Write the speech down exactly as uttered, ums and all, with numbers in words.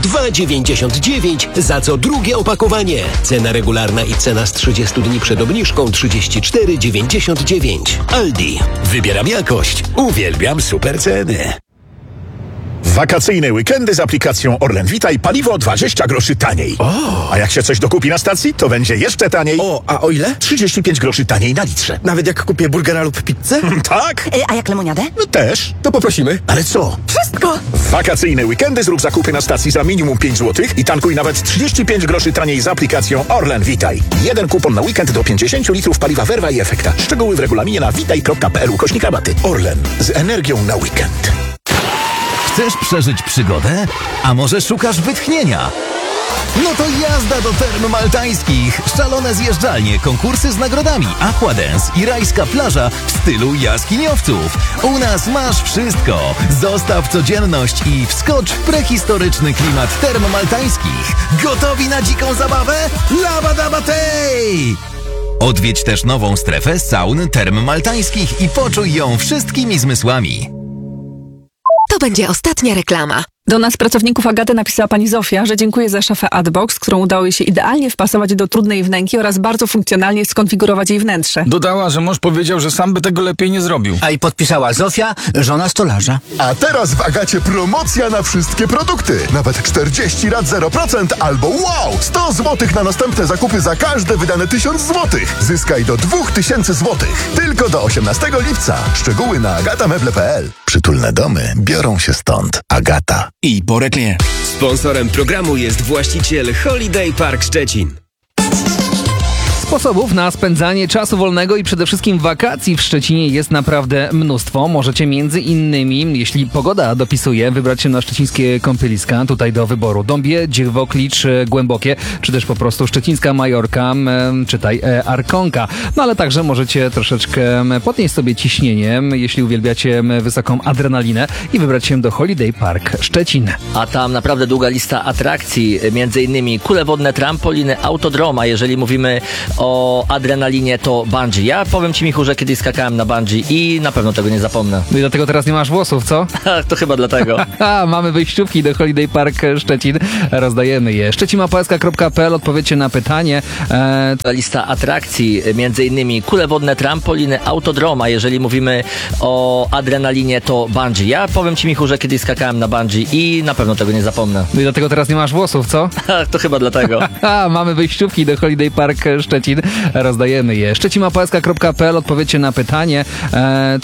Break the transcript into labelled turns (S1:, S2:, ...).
S1: dwa dziewięćdziesiąt dziewięć za co drugie opakowanie. Cena regularna i cena z trzydziestu dni przed obniżką trzydzieści cztery dziewięćdziesiąt dziewięć. Aldi. Wybieram jakość. Uwielbiam super ceny.
S2: Wakacyjne weekendy z aplikacją Orlen Witaj, paliwo dwadzieścia groszy taniej.
S1: O!
S2: A jak się coś dokupi na stacji, to będzie jeszcze taniej.
S3: O, a o ile?
S2: trzydzieści pięć groszy taniej na litrze.
S3: Nawet jak kupię burgera lub pizzę?
S2: Tak?
S4: E, a jak lemoniadę?
S2: No też.
S3: To poprosimy.
S2: Ale co?
S4: Wszystko!
S2: W wakacyjne weekendy zrób zakupy na stacji za minimum pięć złotych i tankuj nawet trzydzieści pięć groszy taniej z aplikacją Orlen Witaj. Jeden kupon na weekend do pięćdziesiąt litrów paliwa Verva i Efekta. Szczegóły w regulaminie na witaj kropka p l ukośnik rabaty. Orlen. Z energią na weekend.
S5: Chcesz przeżyć przygodę? A może szukasz wytchnienia? No to jazda do Term Maltańskich! Szalone zjeżdżalnie, konkursy z nagrodami, aquadance i rajska plaża w stylu jaskiniowców. U nas masz wszystko! Zostaw codzienność i wskocz w prehistoryczny klimat Term Maltańskich. Gotowi na dziką zabawę? Labadabatej! Odwiedź też nową strefę saun Term Maltańskich i poczuj ją wszystkimi zmysłami.
S6: To będzie ostatnia reklama.
S7: Do nas, pracowników Agaty, napisała pani Zofia, że dziękuję za szafę Adbox, którą udało jej się idealnie wpasować do trudnej wnęki oraz bardzo funkcjonalnie skonfigurować jej wnętrze.
S8: Dodała, że mąż powiedział, że sam by tego lepiej nie zrobił.
S9: A i podpisała Zofia, żona stolarza.
S10: A teraz w Agacie promocja na wszystkie produkty. Nawet czterdzieści rat zero procent albo wow! sto złotych na następne zakupy za każde wydane tysiąc złotych. Zyskaj do dwa tysiące złotych. Tylko do osiemnastego lipca. Szczegóły na agatameble kropka p l.
S2: Przytulne domy biorą się stąd. Agata.
S8: I po reklamie.
S11: Sponsorem programu jest właściciel Holiday Park Szczecin.
S12: Sposobów na spędzanie czasu wolnego i przede wszystkim wakacji w Szczecinie jest naprawdę mnóstwo. Możecie między innymi, jeśli pogoda dopisuje, wybrać się na szczecińskie kąpieliska. Tutaj do wyboru Dąbie, Dziewoklicz, Głębokie, czy też po prostu Szczecińska Majorka, czytaj Arkonka. No ale także możecie troszeczkę podnieść sobie ciśnienie, jeśli uwielbiacie wysoką adrenalinę i wybrać się do Holiday Park Szczecin.
S13: A tam naprawdę długa lista atrakcji, między innymi kule wodne, trampoliny, autodroma. Jeżeli mówimy o adrenalinie, to bungee. Ja powiem ci, Michu, że kiedyś skakałem na bungee i na pewno tego nie zapomnę.
S12: No i dlatego teraz nie masz włosów, co?
S13: To chyba dlatego.
S12: A, mamy wyjściówki do Holiday Park Szczecin. Rozdajemy je. szczecin małpa s k kropka p l. Odpowiedzcie na pytanie. E...
S13: Lista atrakcji, między innymi kule wodne, trampoliny, autodroma. Jeżeli mówimy o adrenalinie, to bungee. Ja powiem ci, Michu, że kiedyś skakałem na bungee i na pewno tego nie zapomnę.
S12: No i dlatego teraz nie masz włosów, co?
S13: To chyba dlatego.
S12: A, mamy wyjściówki do Holiday Park Szczecin. Rozdajemy je. szczecin małpa s k kropka p l. Odpowiedzcie na pytanie. E...